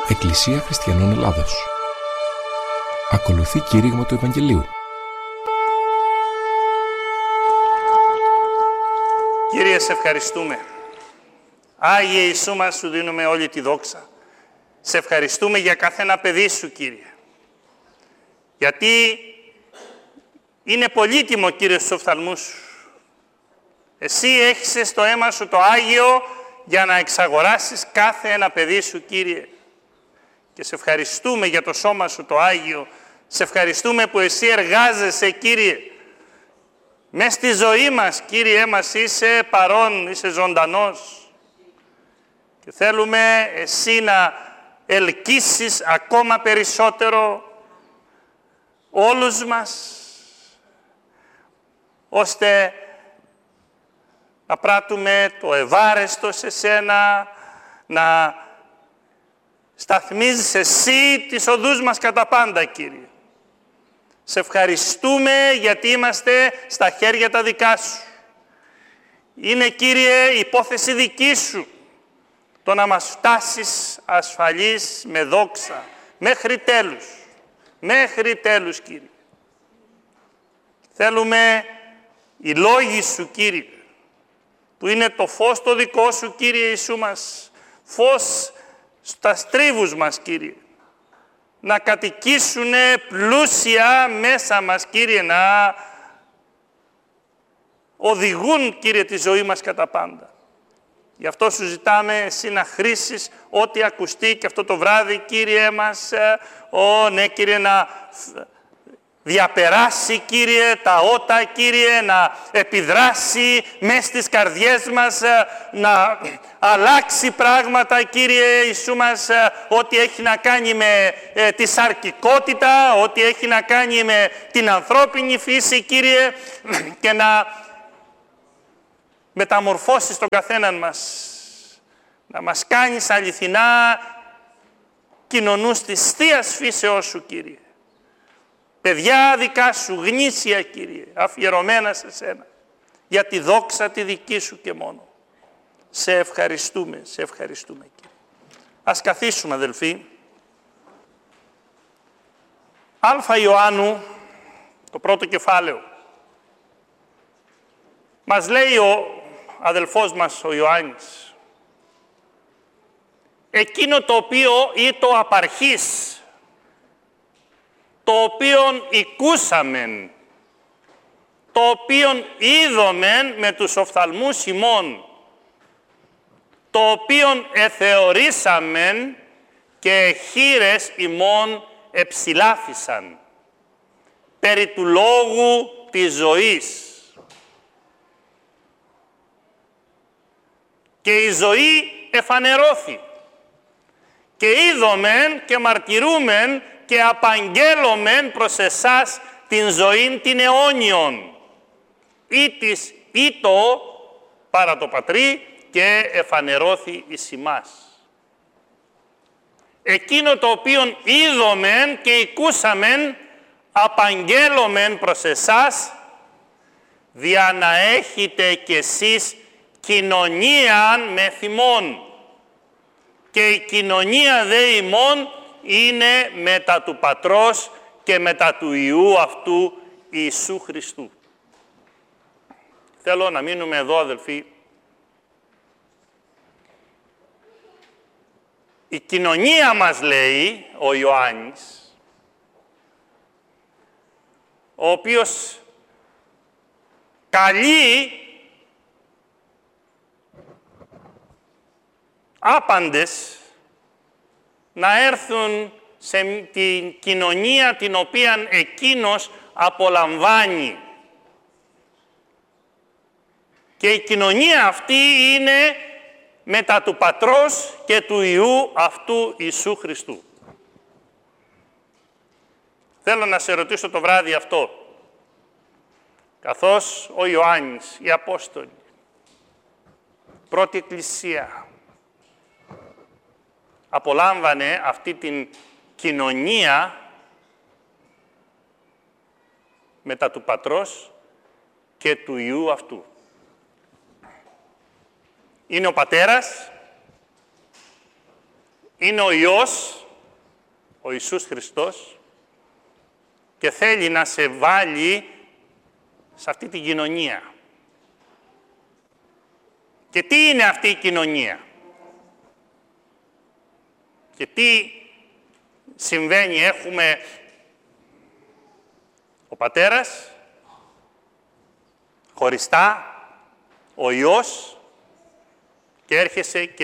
Εκκλησία Χριστιανών Ελλάδος. Ακολουθεί κήρυγμα του Ευαγγελίου. Κύριε, σε ευχαριστούμε. Άγιε Ιησού μας, σου δίνουμε όλη τη δόξα. Σε ευχαριστούμε για κάθε ένα παιδί σου, Κύριε. Γιατί είναι πολύτιμο, Κύριε, στους οφθαλμούς σου. Εσύ έχεις στο αίμα σου το Άγιο για να εξαγοράσεις κάθε ένα παιδί σου, Κύριε. Και σε ευχαριστούμε για το σώμα σου το Άγιο. Σε ευχαριστούμε που εσύ εργάζεσαι, Κύριε. Μες στη ζωή μας, Κύριε μας, είσαι παρόν, είσαι ζωντανός. Και θέλουμε εσύ να ελκύσεις ακόμα περισσότερο όλους μας, ώστε να πράττουμε το ευάρεστο σε σένα, να σταθμίζεις εσύ τις οδούς μας κατά πάντα, Κύριε. Σε ευχαριστούμε γιατί είμαστε στα χέρια τα δικά σου. Είναι, Κύριε, υπόθεση δική σου το να μας φτάσεις ασφαλείς με δόξα μέχρι τέλους. Μέχρι τέλους, Κύριε. Θέλουμε οι λόγοι σου, Κύριε, που είναι το φως το δικό σου, Κύριε Ιησού μας, φως στα στρίβους μας, Κύριε, να κατοικήσουν πλούσια μέσα μας, Κύριε, να οδηγούν, Κύριε, τη ζωή μας κατά πάντα. Γι' αυτό σου ζητάμε εσύ να χρήσεις ό,τι ακουστεί και αυτό το βράδυ, Κύριε μας, ναι, Κύριε, να διαπεράσει, Κύριε, τα ότα, Κύριε, να επιδράσει μέσα στις καρδιές μας, να αλλάξει πράγματα, Κύριε Ιησού μας, ό,τι έχει να κάνει με τη σαρκικότητα, ό,τι έχει να κάνει με την ανθρώπινη φύση, Κύριε, και να μεταμορφώσεις τον καθέναν μας, να μας κάνεις αληθινά κοινωνούς της Θείας φύσεώς σου, Κύριε. Παιδιά δικά σου, γνήσια, Κύριε, αφιερωμένα σε σένα, για τη δόξα τη δική σου και μόνο. Σε ευχαριστούμε, Κύριε. Ας καθίσουμε, αδελφοί. Α Ιωάννου, το πρώτο κεφάλαιο. Μας λέει ο αδελφός μας, ο Ιωάννης, εκείνο το οποίο ή το απαρχής, το οποίον οικούσαμεν, το οποίον είδομεν με τους οφθαλμούς ημών, το οποίον εθεωρήσαμεν και χεῖρες ημών εψηλάφισαν, περί του λόγου της ζωής. Και η ζωή εφανερώθη. Και είδομεν και μαρτυρούμεν και απαγγέλωμεν προς εσάς την ζωήν την αιώνιον, ή το παρά το Πατρί και εφανερώθη εις ημάς. Εκείνο το οποίον είδομεν και οικούσαμεν απαγγέλωμεν προς εσάς, δια να έχετε κι εσείς κοινωνίαν με θυμών. Και η κοινωνία δε ημών είναι μετά του Πατρός και μετά του Υιού αυτού Ιησού Χριστού. Θέλω να μείνουμε εδώ, αδελφοί. Η κοινωνία μας, λέει ο Ιωάννης, ο οποίος καλεί άπαντες να έρθουν σε την κοινωνία την οποία εκείνος απολαμβάνει. Και η κοινωνία αυτή είναι μετά του Πατρός και του Υιού αυτού Ιησού Χριστού. Θέλω να σε ρωτήσω το βράδυ αυτό, καθώς ο Ιωάννης, οι Απόστολοι, πρώτη Εκκλησία, απολάμβανε αυτή την κοινωνία μετά του Πατρός και του Υιού αυτού. Είναι ο Πατέρας, είναι ο Υιός ο Ιησούς Χριστός και θέλει να σε βάλει σε αυτή την κοινωνία. Και τι είναι αυτή η κοινωνία? Και τι συμβαίνει? Έχουμε ο Πατέρας, χωριστά, ο Υιός, και έρχεσαι και